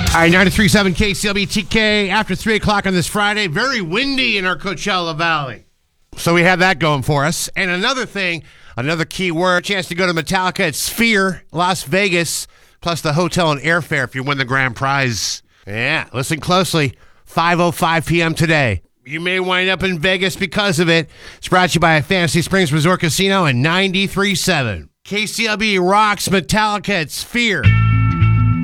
All right, 93.7 KCLB TK after 3 o'clock on this Friday. Very windy in our Coachella Valley. So we have that going for us. And another thing, another key word, chance to go to Metallica at Sphere, Las Vegas, plus the hotel and airfare if you win the grand prize. Yeah, listen closely. 5:05 p.m. today. You may wind up in Vegas because of it. It's brought to you by Fantasy Springs Resort Casino and 93.7. KCLB rocks Metallica at Sphere.